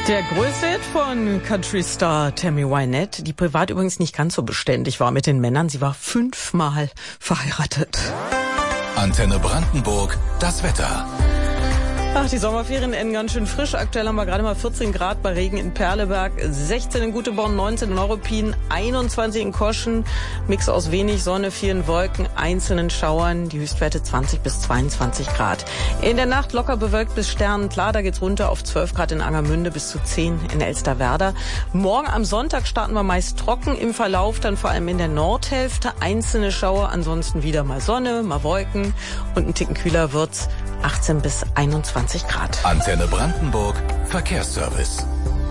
Der größte Hit von Country-Star Tammy Wynette, die privat übrigens nicht ganz so beständig war mit den Männern. Sie war 5-mal verheiratet. Antenne Brandenburg, das Wetter. Ach, die Sommerferien enden ganz schön frisch. Aktuell haben wir gerade mal 14 Grad bei Regen in Perleberg, 16 in Guteborn, 19 in Neuruppin, 21 in Koschen. Mix aus wenig Sonne, vielen Wolken, einzelnen Schauern. Die Höchstwerte 20 bis 22 Grad. In der Nacht locker bewölkt bis sternenklar. Da geht's runter auf 12 Grad in Angermünde bis zu 10 in Elsterwerda. Morgen am Sonntag starten wir meist trocken. Im Verlauf dann vor allem in der Nordhälfte einzelne Schauer. Ansonsten wieder mal Sonne, mal Wolken. Und ein Ticken kühler wird's. 18 bis 21 Grad. Antenne Brandenburg, Verkehrsservice.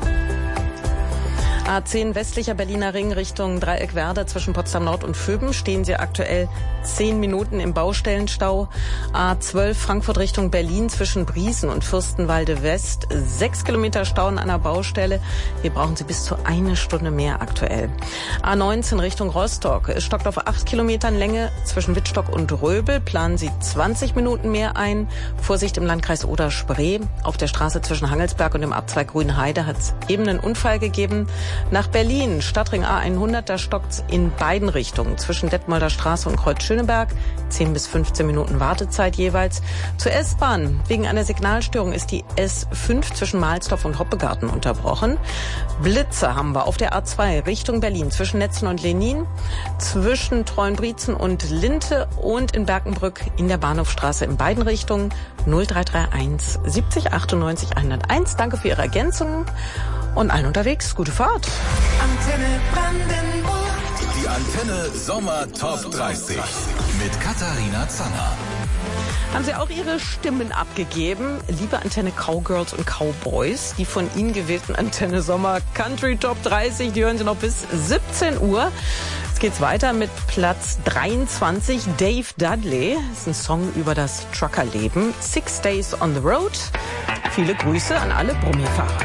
A10 westlicher Berliner Ring Richtung Dreieckwerder zwischen Potsdam Nord und Vöben stehen Sie aktuell 10 Minuten im Baustellenstau. A12 Frankfurt Richtung Berlin zwischen Briesen und Fürstenwalde West 6 Kilometer Stau an einer Baustelle. Hier brauchen Sie bis zu 1 Stunde mehr aktuell. A19 Richtung Rostock. Es stockt auf 8 Kilometern Länge zwischen Wittstock und Röbel. Planen Sie 20 Minuten mehr ein. Vorsicht im Landkreis Oder-Spree. Auf der Straße zwischen Hangelsberg und dem Abzweig Grünheide hat es eben einen Unfall gegeben. Nach Berlin, Stadtring A100, da stockt's in beiden Richtungen. Zwischen Detmolder Straße und Kreuz Schöneberg 10 bis 15 Minuten Wartezeit jeweils. Zur S-Bahn. Wegen einer Signalstörung ist die S5 zwischen Mahlsdorf und Hoppegarten unterbrochen. Blitze haben wir auf der A2 Richtung Berlin zwischen Netzen und Lenin, zwischen Treuenbrietzen und Linte und in Berkenbrück in der Bahnhofstraße in beiden Richtungen 0331 70 98 101. Danke für Ihre Ergänzungen und allen unterwegs gute Fahrt. Antenne Brandenburg. Die Antenne Sommer Top 30 mit Katharina Zanner. Haben Sie auch Ihre Stimmen abgegeben? Liebe Antenne Cowgirls und Cowboys, die von Ihnen gewählten Antenne Sommer Country Top 30, die hören Sie noch bis 17 Uhr. Jetzt geht's weiter mit Platz 23, Dave Dudley. Das ist ein Song über das Truckerleben. 6 Days on the Road. Viele Grüße an alle Brummifahrer.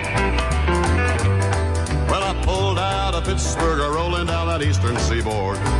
Well, I pulled out of Pittsburgh, rolling down that eastern seaboard.